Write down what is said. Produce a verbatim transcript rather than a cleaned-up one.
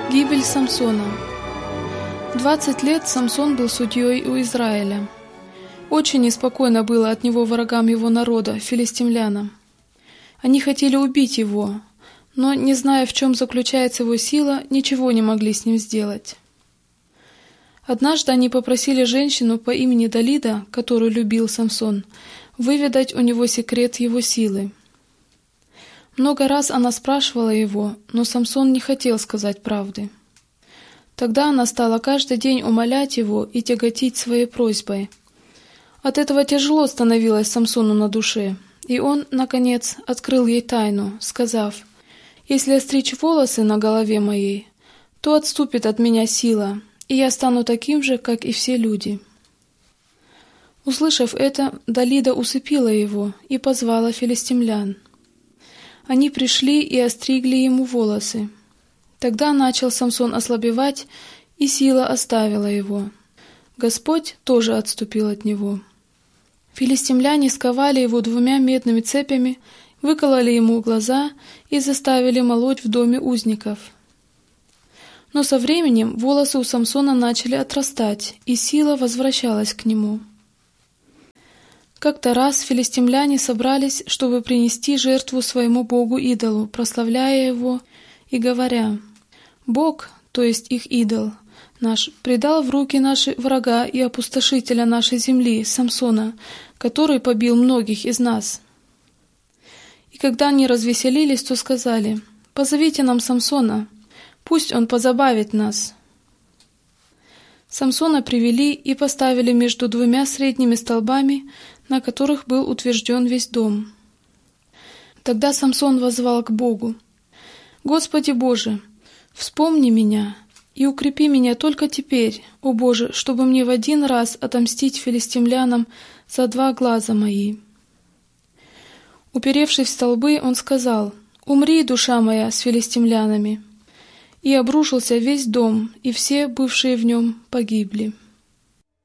Гибель Самсона. Двадцать лет Самсон был судьей у Израиля. Очень неспокойно было от него врагам его народа, филистимлянам. Они хотели убить его, но, не зная, в чем заключается его сила, ничего не могли с ним сделать. Однажды они попросили женщину по имени Далида, которую любил Самсон, выведать у него секрет его силы. Много раз она спрашивала его, но Самсон не хотел сказать правды. Тогда она стала каждый день умолять его и тяготить своей просьбой. От этого тяжело становилось Самсону на душе, и он, наконец, открыл ей тайну, сказав: «Если остричь волосы на голове моей, то отступит от меня сила, и я стану таким же, как и все люди». Услышав это, Далида усыпила его и позвала филистимлян. Они пришли и остригли ему волосы. Тогда начал Самсон ослабевать, и сила оставила его. Господь тоже отступил от него. Филистимляне сковали его двумя медными цепями, выкололи ему глаза и заставили молоть в доме узников. Но со временем волосы у Самсона начали отрастать, и сила возвращалась к нему. Как-то раз филистимляне собрались, чтобы принести жертву своему богу-идолу, прославляя его и говоря: «Бог, то есть их идол, наш, предал в руки наши врага и опустошителя нашей земли, Самсона, который побил многих из нас». И когда они развеселились, то сказали: «Позовите нам Самсона, пусть он позабавит нас». Самсона привели и поставили между двумя средними столбами, на которых был утвержден весь дом. Тогда Самсон воззвал к Богу: «Господи Боже, вспомни меня и укрепи меня только теперь, о Боже, чтобы мне в один раз отомстить филистимлянам за два глаза мои». Уперевшись в столбы, он сказал: «Умри, душа моя, с филистимлянами». И обрушился весь дом, и все, бывшие в нем, погибли.